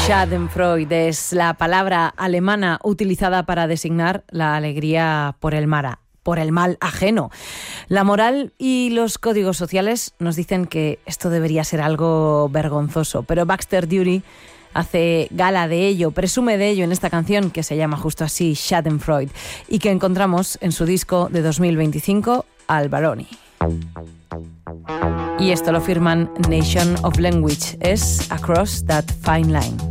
Schadenfreude es la palabra alemana utilizada para designar la alegría por el mal ajeno. La moral y los códigos sociales nos dicen que esto debería ser algo vergonzoso, pero Baxter Dury hace gala de ello, presume de ello en esta canción que se llama justo así, Schadenfreude, y que encontramos en su disco de 2025, Al Baroni. Y esto lo firman Nation of Language, es Across That Fine Line.